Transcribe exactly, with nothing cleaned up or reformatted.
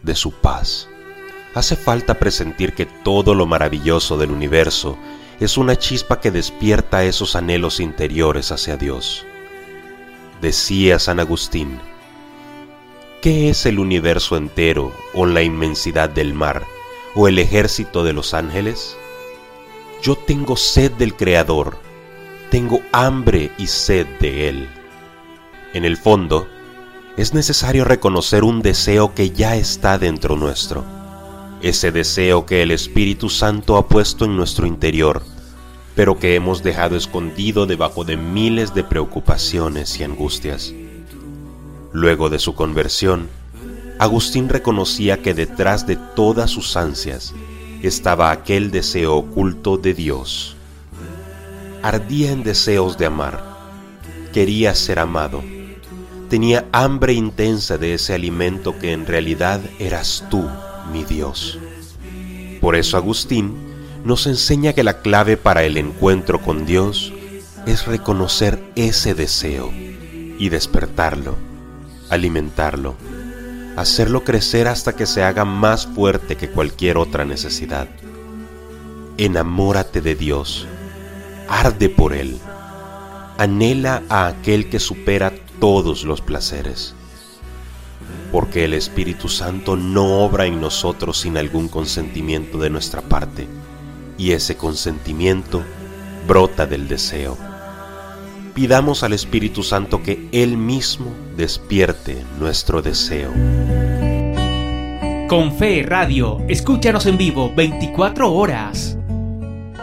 de su paz. Hace falta presentir que todo lo maravilloso del universo es una chispa que despierta esos anhelos interiores hacia Dios. Decía San Agustín: ¿qué es el universo entero o la inmensidad del mar o el ejército de los ángeles? Yo tengo sed del Creador, tengo hambre y sed de Él. En el fondo, es necesario reconocer un deseo que ya está dentro nuestro, ese deseo que el Espíritu Santo ha puesto en nuestro interior, pero que hemos dejado escondido debajo de miles de preocupaciones y angustias. Luego de su conversión, Agustín reconocía que detrás de todas sus ansias estaba aquel deseo oculto de Dios. Ardía en deseos de amar, quería ser amado, tenía hambre intensa de ese alimento que en realidad eras tú, mi Dios. Por eso Agustín nos enseña que la clave para el encuentro con Dios es reconocer ese deseo y despertarlo, alimentarlo, hacerlo crecer hasta que se haga más fuerte que cualquier otra necesidad. Enamórate de Dios, arde por Él, anhela a aquel que supera todos los placeres, porque el Espíritu Santo no obra en nosotros sin algún consentimiento de nuestra parte, y ese consentimiento brota del deseo. Pidamos al Espíritu Santo que Él mismo despierte nuestro deseo. Con Fe Radio, escúchanos en vivo veinticuatro horas.